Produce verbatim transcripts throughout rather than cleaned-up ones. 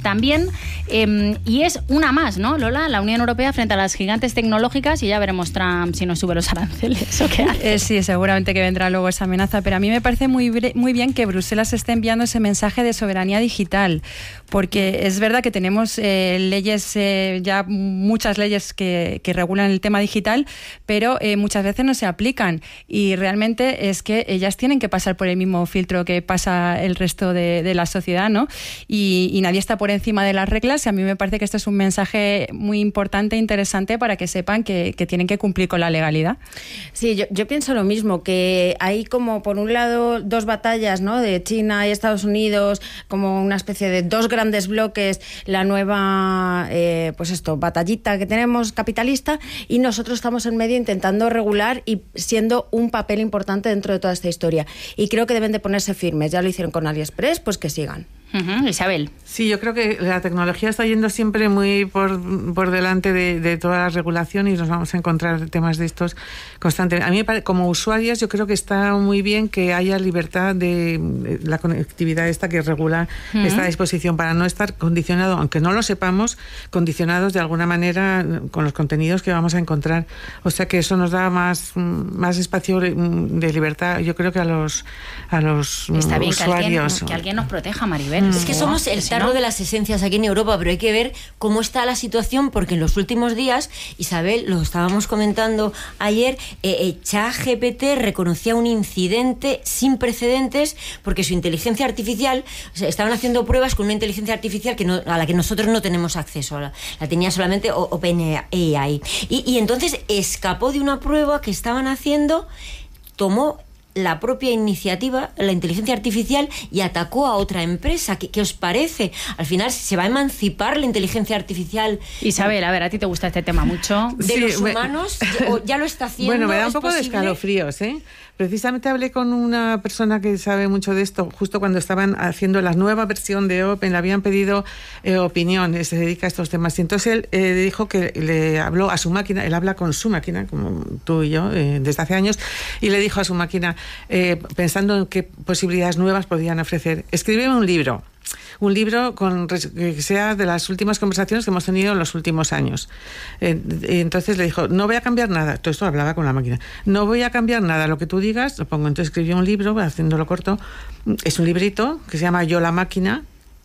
también, eh, y es una más, ¿no, Lola? La Unión Europea frente a las gigantes tecnológicas, y ya veremos Trump si nos sube los aranceles o qué hace. Eh, sí, seguramente que vendrá luego esa amenaza, pero a mí me parece muy, muy bien que Bruselas esté enviando ese mensaje de soberanía digital, porque es verdad que tenemos eh, leyes, eh, ya muchas leyes que, que regulan el tema digital, pero eh, muchas veces no se aplican, y realmente es que ellas tienen que pasar por el mismo filtro que pasa el resto de, de la sociedad, ¿no? Y, y nadie está por encima de las reglas, y a mí me parece que esto es un mensaje muy importante e interesante para que sepan que, que tienen que cumplir con la legalidad. Sí, yo, yo pienso lo mismo, que hay como por un lado dos batallas, ¿no?, de China y Estados Unidos, como una especie de dos grandes bloques, la nueva, eh, pues esto, batallita que tenemos capitalista, y nosotros estamos en medio intentando regular y siendo un papel importante dentro de toda esta historia. Y creo que deben de ponerse firmes. Ya lo hicieron con AliExpress, pues que sigan. Uh-huh. Isabel. Sí, yo creo que la tecnología está yendo siempre muy por, por delante de, de toda la regulación, y nos vamos a encontrar temas de estos constantemente. A mí, como usuarias, yo creo que está muy bien que haya libertad de, de la conectividad esta que regula uh-huh. esta disposición, para no estar condicionado, aunque no lo sepamos, condicionados de alguna manera con los contenidos que vamos a encontrar. O sea que eso nos da más, más espacio de libertad, yo creo que a los, a los está bien usuarios. Que alguien, que alguien nos proteja, Maribel. Es que somos el tarro de las esencias aquí en Europa, pero hay que ver cómo está la situación, porque en los últimos días, Isabel, lo estábamos comentando ayer, eh, eh, ChatGPT reconocía un incidente sin precedentes porque su inteligencia artificial, o sea, estaban haciendo pruebas con una inteligencia artificial que no, a la que nosotros no tenemos acceso, la, la tenía solamente OpenAI. Y, y entonces escapó de una prueba que estaban haciendo, tomó la propia iniciativa, la inteligencia artificial, y atacó a otra empresa. ¿Qué, qué os parece? Al final, ¿se va a emancipar la inteligencia artificial? Isabel, a ver, a ti te gusta este tema mucho. ¿De sí, los humanos? Me... ¿O ya lo está haciendo? Bueno, me da un poco posible? de escalofríos, ¿eh? Precisamente hablé con una persona que sabe mucho de esto, justo cuando estaban haciendo la nueva versión de Open, le habían pedido eh, opinión, se dedica a estos temas, y entonces él eh, dijo que le habló a su máquina, él habla con su máquina, como tú y yo, eh, desde hace años, y le dijo a su máquina, eh, pensando en qué posibilidades nuevas podían ofrecer, escríbeme un libro. Un libro con, que sea de las últimas conversaciones que hemos tenido en los últimos años. Eh, entonces le dijo, no voy a cambiar nada. Todo esto hablaba con la máquina. No voy a cambiar nada. Lo que tú digas, lo pongo. Entonces escribió un libro, haciéndolo corto. Es un librito que se llama Yo la máquina.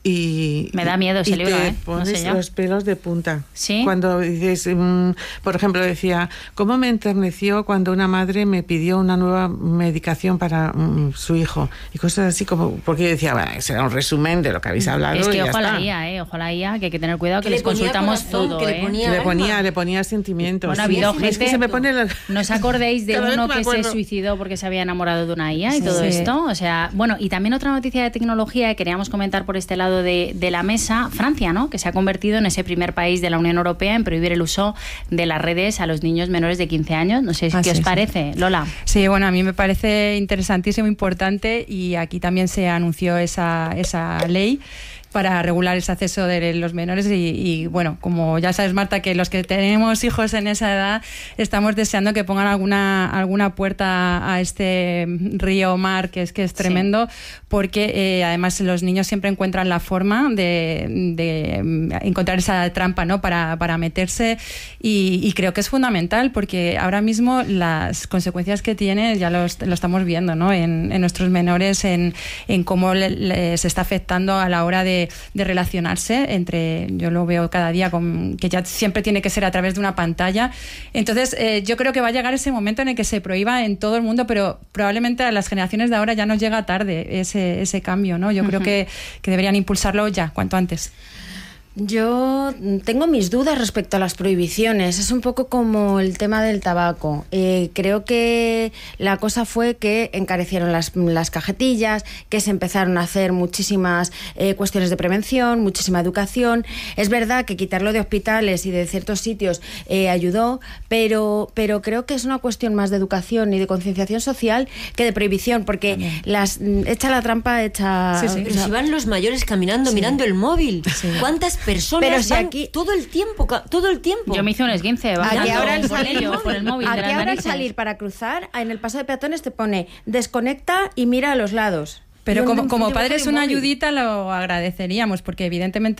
Y, me da miedo ese y libro, te ¿eh? pones no sé yo. los pelos de punta. ¿Sí? Cuando dices, um, por ejemplo, decía, ¿cómo me enterneció cuando una madre me pidió una nueva medicación para um, su hijo? Y cosas así como, porque yo decía, bueno, será un resumen de lo que habéis hablado. Es que y ya ojo a la está. I A, ¿eh? Ojo a la I A, que hay que tener cuidado, que, que les consultamos corazón, todo, que ¿eh? Le ponía, le ponía, le ponía sentimientos. Bueno, ha habido sí, gente. Es que se me pone la... ¿No os acordéis de uno que se suicidó porque se había enamorado de una I A y sí, todo sí. esto? O sea, bueno, y también otra noticia de tecnología que queríamos comentar por este lado de, de la mesa, Francia, ¿no?, que se ha convertido en ese primer país de la Unión Europea en prohibir el uso de las redes a los niños menores de quince años. No sé ah, qué sí, os parece, sí. Lola. Sí, bueno, a mí me parece interesantísimo, importante, y aquí también se anunció esa, esa ley para regular ese acceso de los menores y, y bueno, como ya sabes, Marta, que los que tenemos hijos en esa edad estamos deseando que pongan alguna alguna puerta a este río o mar, que es que es tremendo, sí. porque eh, además los niños siempre encuentran la forma de, de encontrar esa trampa, ¿no?, para, para meterse, y, y creo que es fundamental, porque ahora mismo las consecuencias que tiene ya lo, lo estamos viendo, ¿no?, en, en nuestros menores, en, en cómo le, les está afectando a la hora de de relacionarse entre, yo lo veo cada día con, que ya siempre tiene que ser a través de una pantalla. Entonces eh, yo creo que va a llegar ese momento en el que se prohíba en todo el mundo, pero probablemente a las generaciones de ahora ya nos llega tarde ese, ese cambio, ¿no? Yo uh-huh. creo que, que deberían impulsarlo ya, cuanto antes. Yo tengo mis dudas respecto a las prohibiciones. Es un poco como el tema del tabaco. Eh, creo que la cosa fue que encarecieron las, las cajetillas, que se empezaron a hacer muchísimas eh, cuestiones de prevención, muchísima educación. Es verdad que quitarlo de hospitales y de ciertos sitios eh, ayudó, pero, pero creo que es una cuestión más de educación y de concienciación social que de prohibición, porque las, echa la trampa, echa... Sí, sí. Pero o sea, si van los mayores caminando, sí. mirando el móvil, sí. ¿cuántas personas pero si van aquí todo el tiempo, todo el tiempo? Yo me hice un esguince aquí ahora el por, salir, ello, por el móvil. Aquí de las ahora el salir para cruzar, en el paso de peatones te pone desconecta y mira a los lados. Pero como, como padres una ayudita lo agradeceríamos, porque evidentemente